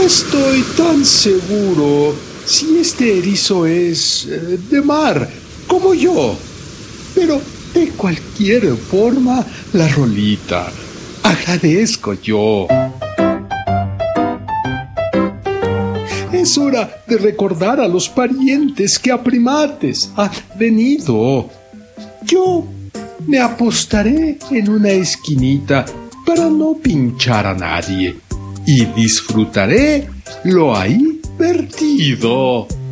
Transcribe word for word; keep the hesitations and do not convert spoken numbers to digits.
estoy tan seguro si este erizo es eh, de mar, como yo. Pero de cualquier forma, la rolita, agradezco yo. Es hora de recordar a los parientes que a primates han venido. Yo me apostaré en una esquinita para no pinchar a nadie y disfrutaré lo ahí vertido.